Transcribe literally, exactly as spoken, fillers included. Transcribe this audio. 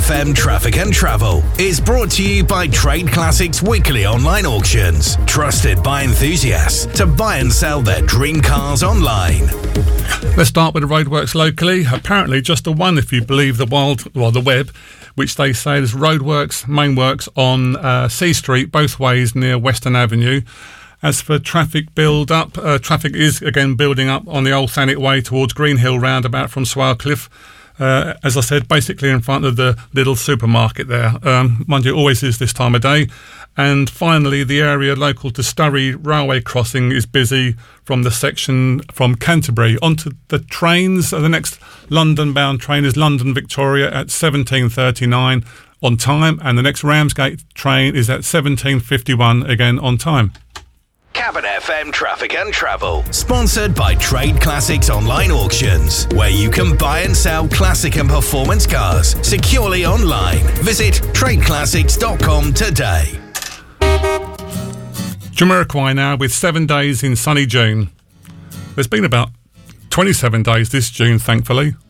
F M Traffic and Travel is brought to you by Trade Classics Weekly Online Auctions, trusted by enthusiasts to buy and sell their dream cars online. Let's start with the roadworks locally. Apparently just the one, if you believe the wild, well, the web, which they say is roadworks, main works on uh, C Street, both ways near Western Avenue. As for traffic build-up, uh, traffic is again building up on the Old Thanet Way towards Green Hill roundabout from Swale Cliff. Uh, as I said, basically in front of the little supermarket there. Um, mind you, it always is this time of day. And finally, the area local to Sturry Railway Crossing is busy from the section from Canterbury onto the trains. The next London-bound train is London Victoria at seventeen thirty-nine on time, and the next Ramsgate train is at seventeen fifty-one again on time. Cabin F M Traffic and Travel, sponsored by Trade Classics Online Auctions, where you can buy and sell classic and performance cars securely online. Visit trade classics dot com today. Jamiroquai now with seven days in sunny June. There's been about twenty-seven days this June, thankfully.